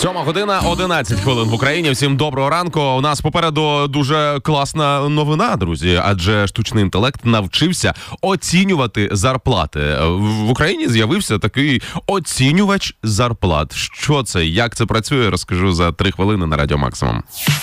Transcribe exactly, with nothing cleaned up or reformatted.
Сьома година, одинадцять хвилин в Україні. Всім доброго ранку. У нас попереду дуже класна новина, друзі. Адже штучний інтелект навчився оцінювати зарплати. В Україні з'явився такий оцінювач зарплат. Що це, як це працює, розкажу за три хвилини на Радіо Максимум.